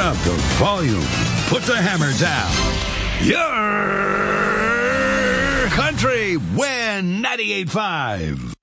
up the volume. Put the hammer down. Your country win 98.5.